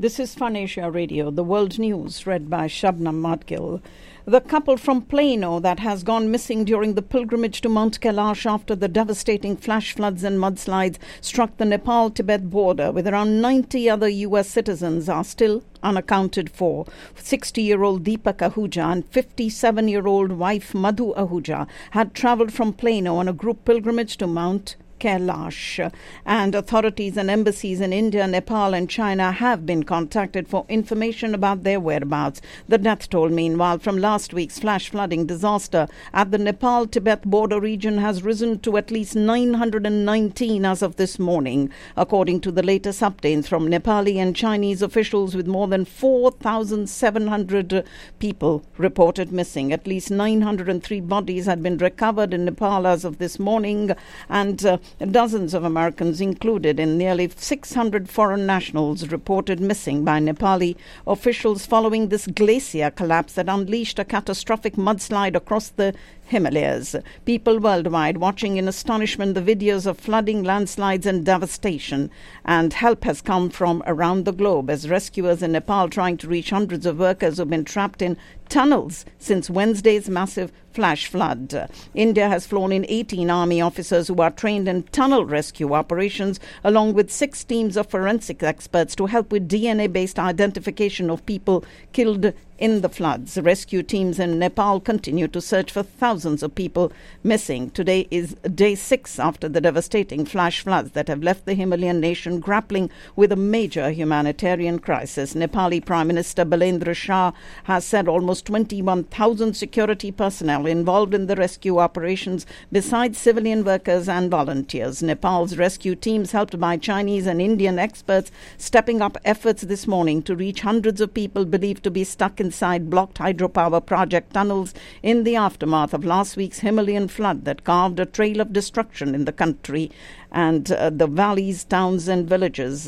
This is Fun Asia Radio, the world news read by Shabnam Madgil. The couple from Plano that has gone missing during the pilgrimage to Mount Kailash after the devastating flash floods and mudslides struck the Nepal-Tibet border with around 90 other U.S. citizens are still unaccounted for. 60-year-old Deepak Ahuja and 57-year-old wife Madhu Ahuja had travelled from Plano on a group pilgrimage to Mount Kailash, and authorities and embassies in India, Nepal and China have been contacted for information about their whereabouts. The death toll, meanwhile, from last week's flash flooding disaster at the Nepal-Tibet border region has risen to at least 919 as of this morning, according to the latest updates from Nepali and Chinese officials, with more than 4,700 people reported missing. At least 903 bodies had been recovered in Nepal as of this morning, and dozens of Americans included in nearly 600 foreign nationals reported missing by Nepali officials following this glacier collapse that unleashed a catastrophic mudslide across the Himalayas. People worldwide watching in astonishment the videos of flooding, landslides and devastation, and help has come from around the globe as rescuers in Nepal trying to reach hundreds of workers who have been trapped in tunnels since Wednesday's massive flash flood. India has flown in 18 army officers who are trained in tunnel rescue operations, along with 6 teams of forensic experts to help with DNA-based identification of people killed in the floods. Rescue teams in Nepal continue to search for thousands of people missing. Today is day 6 after the devastating flash floods that have left the Himalayan nation grappling with a major humanitarian crisis. Nepali Prime Minister Balendra Shah has said almost 21,000 security personnel involved in the rescue operations, besides civilian workers and volunteers. Nepal's rescue teams, helped by Chinese and Indian experts, stepping up efforts this morning to reach hundreds of people believed to be stuck inside blocked hydropower project tunnels in the aftermath of last week's Himalayan flood that carved a trail of destruction in the country and the valleys, towns and villages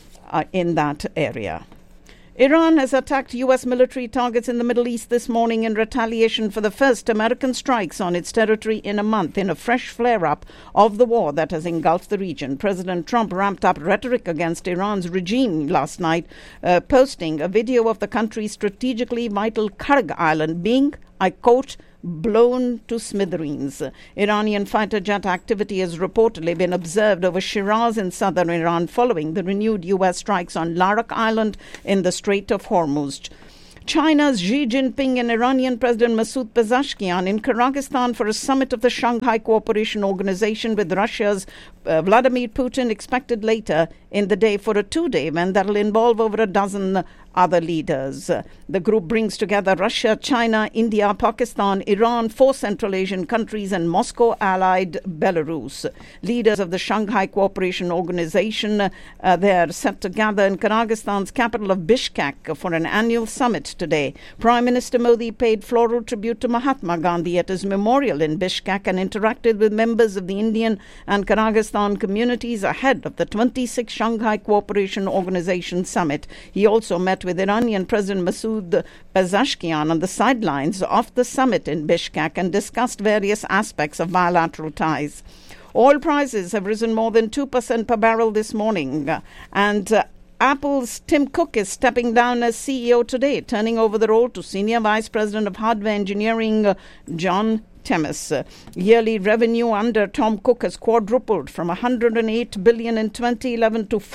in that area. Iran has attacked U.S. military targets in the Middle East this morning in retaliation for the first American strikes on its territory in a month, in a fresh flare-up of the war that has engulfed the region. President Trump ramped up rhetoric against Iran's regime last night, posting a video of the country's strategically vital Karg Island being, I quote, blown to smithereens. Iranian fighter jet activity has reportedly been observed over Shiraz in southern Iran following the renewed U.S. strikes on Larak Island in the Strait of Hormuz. China's Xi Jinping and Iranian President Masoud Pezeshkian in Kyrgyzstan for a summit of the Shanghai Cooperation Organization with Russia's Vladimir Putin expected later in the day for a 2-day event that will involve over a dozen other leaders. The group brings together Russia, China, India, Pakistan, Iran, 4 Central Asian countries and Moscow-allied Belarus. Leaders of the Shanghai Cooperation Organization, they are set to gather in Kyrgyzstan's capital of Bishkek for an annual summit today. Prime Minister Modi paid floral tribute to Mahatma Gandhi at his memorial in Bishkek and interacted with members of the Indian and Kyrgyzstan communities ahead of the 26th Shanghai Cooperation Organization summit. He also met with Iranian President Masoud Pezeshkian on the sidelines of the summit in Bishkek and discussed various aspects of bilateral ties. Oil prices have risen more than 2% per barrel this morning, and Apple's Tim Cook is stepping down as CEO today, turning over the role to Senior Vice President of Hardware Engineering, John Temis. Yearly revenue under Tom Cook has quadrupled from $108 billion in 2011 to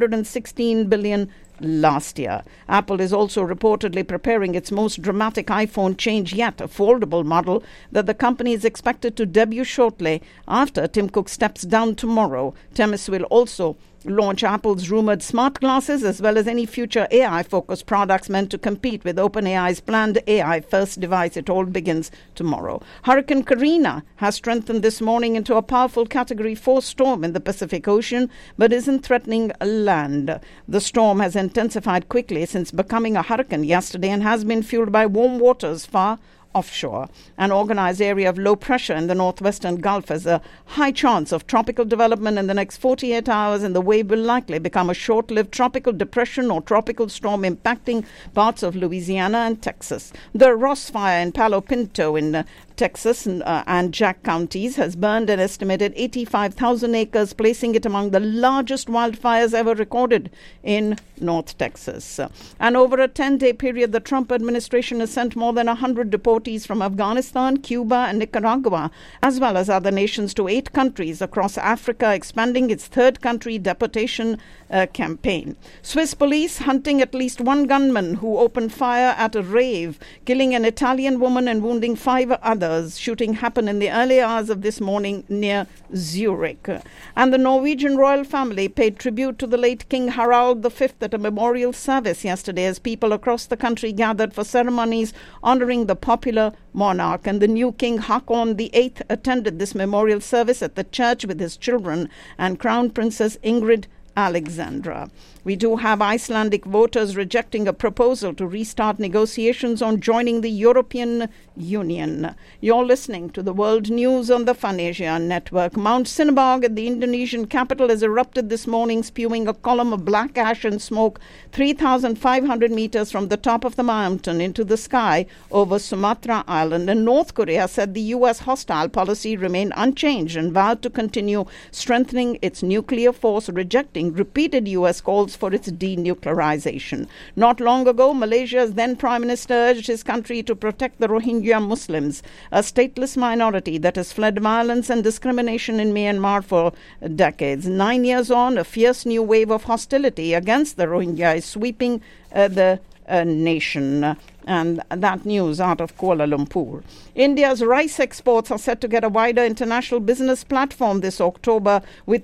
$416 billion last year. Apple is also reportedly preparing its most dramatic iPhone change yet, a foldable model that the company is expected to debut shortly after Tim Cook steps down tomorrow. Temis will also launch Apple's rumored smart glasses as well as any future AI-focused products meant to compete with OpenAI's planned AI-first device. It all begins tomorrow. Hurricane Karina has strengthened this morning into a powerful Category 4 storm in the Pacific Ocean, but isn't threatening land. The storm has intensified quickly since becoming a hurricane yesterday and has been fueled by warm waters far offshore. An organized area of low pressure in the northwestern Gulf has a high chance of tropical development in the next 48 hours, and the wave will likely become a short-lived tropical depression or tropical storm impacting parts of Louisiana and Texas. The Ross fire in Palo Pinto in Texas and Jack counties has burned an estimated 85,000 acres, placing it among the largest wildfires ever recorded in North Texas. And over a 10-day period, the Trump administration has sent more than 100 deportees from Afghanistan, Cuba, and Nicaragua, as well as other nations, to 8 countries across Africa, expanding its third country deportation campaign. Swiss police hunting at least one gunman who opened fire at a rave, killing an Italian woman and wounding 5 others. Shooting happened in the early hours of this morning near Zurich. And the Norwegian royal family paid tribute to the late King Harald V at a memorial service yesterday as people across the country gathered for ceremonies honoring the popular monarch. And the new King Haakon VIII attended this memorial service at the church with his children and Crown Princess Ingrid Alexandra. We do have Icelandic voters rejecting a proposal to restart negotiations on joining the European Union. You're listening to the World News on the Fun Asia Network. Mount Sinabog at the Indonesian capital has erupted this morning, spewing a column of black ash and smoke 3,500 meters from the top of the mountain into the sky over Sumatra Island. And North Korea said the U.S. hostile policy remained unchanged and vowed to continue strengthening its nuclear force, rejecting repeated U.S. calls for its denuclearization. Not long ago, Malaysia's then Prime Minister urged his country to protect the Rohingya Muslims, a stateless minority that has fled violence and discrimination in Myanmar for decades. 9 years on, a fierce new wave of hostility against the Rohingya is sweeping the nation. And that news out of Kuala Lumpur. India's rice exports are set to get a wider international business platform this October, with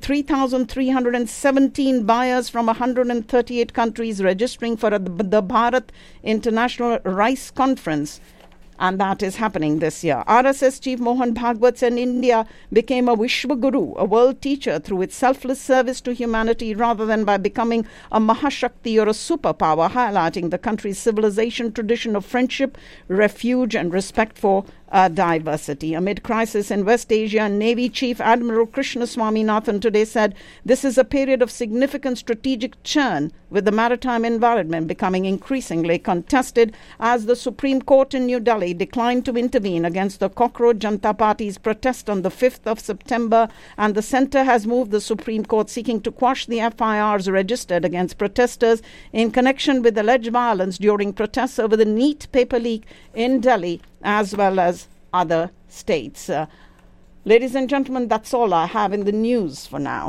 3,317 buyers from 138 countries registering for the Bharat International Rice Conference. And that is happening this year. RSS Chief Mohan Bhagwat said India became a Vishwa Guru, a world teacher, through its selfless service to humanity rather than by becoming a Mahashakti or a superpower, highlighting the country's civilization tradition of friendship, refuge, and respect for diversity. Amid crisis in West Asia, Navy Chief Admiral Krishna Swaminathan today said this is a period of significant strategic churn, with the maritime environment becoming increasingly contested as the Supreme Court in New Delhi declined to intervene against the Cockroach Janata Party's protest on the 5th of September, and the centre has moved the Supreme Court seeking to quash the FIRs registered against protesters in connection with alleged violence during protests over the NEET paper leak in Delhi, as well as other states. Ladies and gentlemen, that's all I have in the news for now.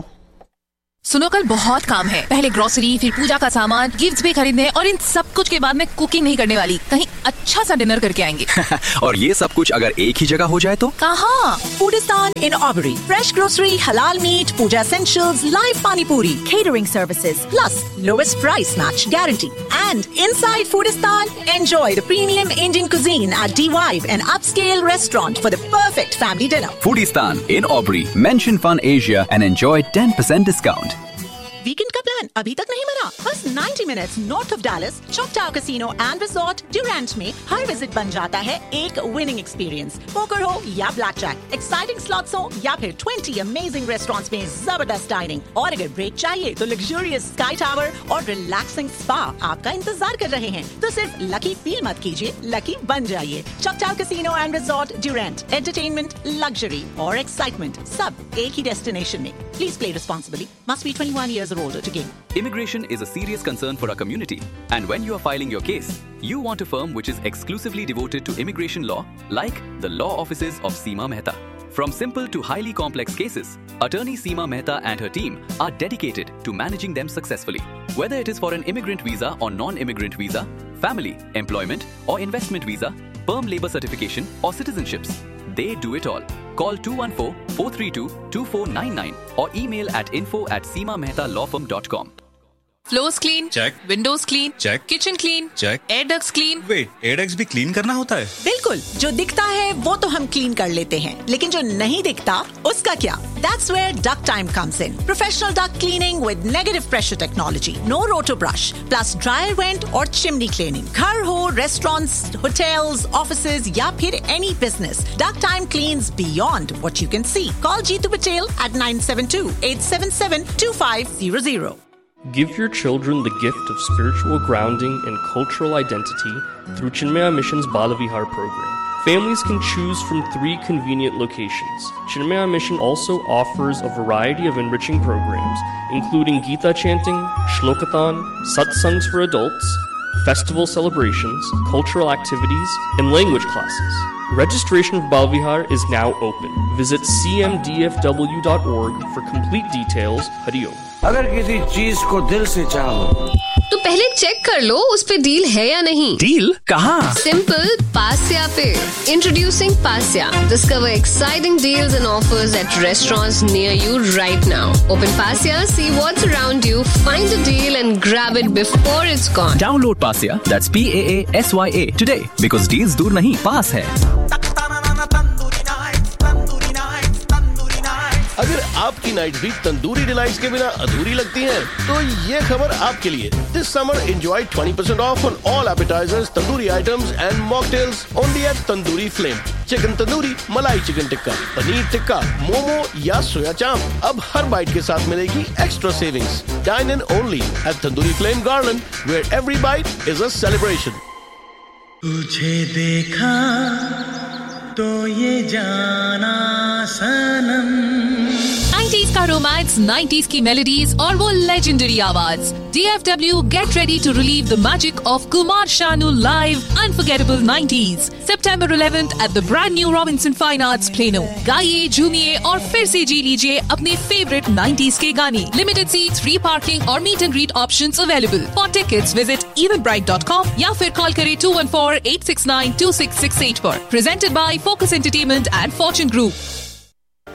सुनो, कल बहुत काम है. पहले grocery, फिर पूजा का सामान, gifts भी खरीदने, और इन सब कुछ के बाद मैं कुकिंग नहीं करने वाली. कहीं अच्छा सा डिनर करके आएंगे. और ये सब कुछ अगर एक ही जगह हो जाए तो? कहाँ? Foodistan in Aubrey. Fresh grocery, halal meat, puja essentials, live pani puri, catering services, plus lowest price match guarantee. And inside Foodistan, enjoy the premium Indian cuisine at D-Vibe, an upscale restaurant for the perfect family dinner. Foodistan in Aubrey. Mention Fun Asia and enjoy 10% discount. Weekend का plan अभी तक नहीं बना? बस 90 minutes north of Dallas, चॉकटाउ casino and resort Durand में हर visit बन जाता है एक विनिंग एक्सपीरियंस. पोकर हो या ब्लैक जैक, एक्साइटिंग स्लॉट्स हो या फिर 20 अमेजिंग रेस्टोरेंट्स में जबरदस्त डाइनिंग, और अगर ब्रेक चाहिए तो लग्जूरियस स्काई टावर और रिलैक्सिंग स्पा आपका इंतजार कर रहे हैं. तो सिर्फ लकी फील मत कीजिए, लकी बन जाइए. चॉकटाउ casino and resort Durand. Entertainment, luxury और एक्साइटमेंट सब एक ही डेस्टिनेशन में. Please play responsibly. Must be 21 years or older to game. Immigration is a serious concern for our community, and when you are filing your case, you want a firm which is exclusively devoted to immigration law, like the law offices of Seema Mehta. From simple to highly complex cases, attorney Seema Mehta and her team are dedicated to managing them successfully. Whether it is for an immigrant visa or non-immigrant visa, family, employment or investment visa, perm labor certification or citizenships, they do it all. Call 214-432-2499 or email at info@seemamehtalaw.com. Floors clean? Check. Windows clean? Check. Kitchen clean? Check. Air ducts clean? Wait, air ducts भी clean करना होता है? बिल्कुल, जो दिखता है वो तो हम क्लीन कर लेते हैं, लेकिन जो नहीं दिखता उसका क्या? That's where Duct Time comes in. Professional duct cleaning with negative pressure technology, no roto brush, plus dryer vent और chimney cleaning. घर हो, restaurants, hotels, offices या फिर any business, Duct Time cleans beyond what you can see. Call Jeetu Patel at 972-877-2500. Give your children the gift of spiritual grounding and cultural identity through Chinmaya Mission's Balavihar program. Families can choose from 3 convenient locations. Chinmaya Mission also offers a variety of enriching programs, including Gita chanting, Shlokathon, satsangs for adults, festival celebrations, cultural activities, and language classes. Registration of Bal Vihar is now open. Visit cmdfw.org for complete details. Hari Om. अगर किसी चीज को दिल से चाहो तो पहले check कर लो उस पे डील है या नहीं। डील कहाँ? सिंपल, पास्या पे। Introducing पास्या। Discover exciting deals and offers eight restaurants near you right now. Open पास्या, see what's around you, find a deal and grab it before it's gone. Download Pasya, that's PAASYA today, because deals दूर नहीं, पास है। अगर आपकी night भी tandoori delights के बिना अधूरी लगती है, तो ये खबर आपके लिए। This summer enjoy 20% off on all appetizers, tandoori items and mocktails only at Tandoori Flame. Chicken tandoori, मलाई चिकन टिक्का, पनीर टिक्का, मोमो या सोया चाप, अब हर बाइट के साथ मिलेगी extra savings. Dine in only at Tandoori Flame Garland, where every bite is a celebration. तुझे देखा तो ये जाना सनम। 90s का रोमांस, 90s की मेलोडीज और वो लेजेंडरी आवाज। DFW get ready to relive the magic of Kumar Sanu live Unforgettable 90s, September 11th at the brand new Robinson Fine Arts Plano। गाइए, झूमिए और फिर से जी लीजिए अपने फेवरेट 90s के गाने। Limited seats, free parking और meet and greet options available। For tickets visit eventbrite.com या फिर कॉल करें 214-869-2668 पर। Presented by Focus Entertainment and Fortune Group।